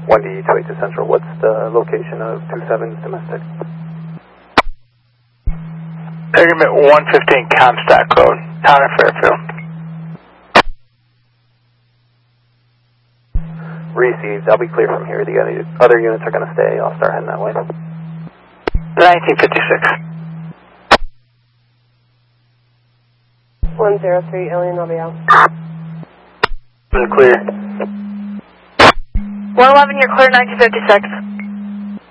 1D 282 Central, what's the location of 27's domestic? Segment 115 Comstock Road, Town of Fairfield. Received. I'll be clear from here. The other units are going to stay. I'll start heading that way. 1956. 103, Alien, I'll be out. Clear. 111, you're clear, 1956.